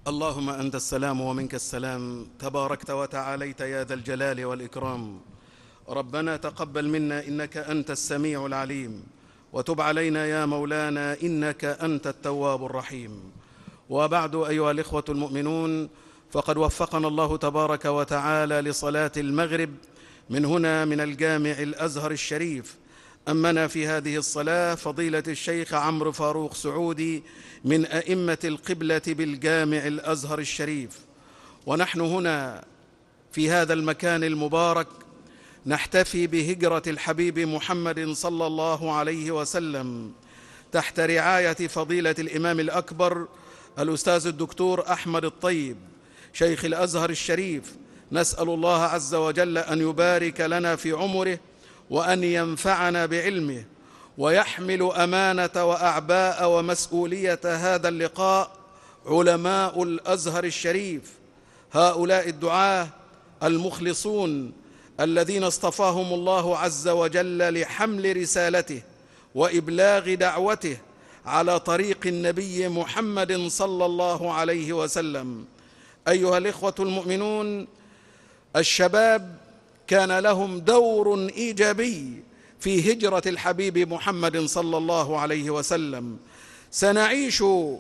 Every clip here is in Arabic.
اللهم أنت السلام ومنك السلام، تباركت وتعاليت يا ذا الجلال والإكرام. ربنا تقبل منا إنك أنت السميع العليم، وتب علينا يا مولانا إنك أنت التواب الرحيم. وبعد أيها الإخوة المؤمنون، فقد وفقنا الله تبارك وتعالى لصلاة المغرب من هنا من الجامع الأزهر الشريف. أمنا في هذه الصلاة فضيلة الشيخ عمرو فاروق سعودي من أئمة القبلة بالجامع الأزهر الشريف، ونحن هنا في هذا المكان المبارك نحتفي بهجرة الحبيب محمد صلى الله عليه وسلم تحت رعاية فضيلة الإمام الأكبر الأستاذ الدكتور أحمد الطيب شيخ الأزهر الشريف. نسأل الله عز وجل أن يبارك لنا في عمره وأن ينفعنا بعلمه، ويحمل أمانة وأعباء ومسؤولية هذا اللقاء علماء الأزهر الشريف، هؤلاء الدعاة المخلصون الذين اصطفاهم الله عز وجل لحمل رسالته وإبلاغ دعوته على طريق النبي محمد صلى الله عليه وسلم. أيها الإخوة المؤمنون، الشباب كان لهم دور إيجابي في هجرة الحبيب محمد صلى الله عليه وسلم. سنعيش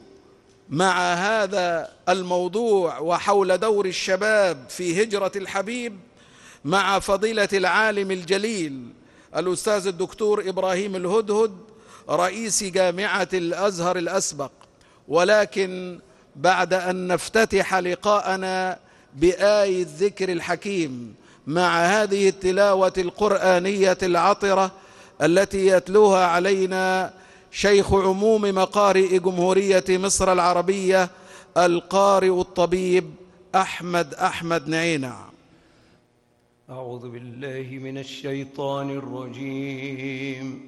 مع هذا الموضوع وحول دور الشباب في هجرة الحبيب مع فضيلة العالم الجليل الأستاذ الدكتور إبراهيم الهدهد رئيس جامعة الأزهر الأسبق، ولكن بعد أن نفتتح لقاءنا بآية الذكر الحكيم مع هذه التلاوة القرآنية العطرة التي يتلوها علينا شيخ عموم مقارئ جمهورية مصر العربية القارئ الطبيب أحمد نعينع. أعوذ بالله من الشيطان الرجيم.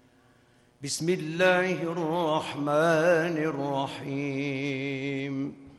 بسم الله الرحمن الرحيم.